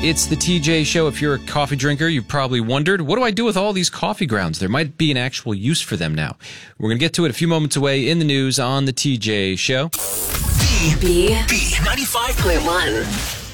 It's the TJ Show. If you're a coffee drinker, you've probably wondered, what do I do with all these coffee grounds? There might be an actual use for them now. We're going to get to it a few moments away in the news on the TJ Show. B95.1.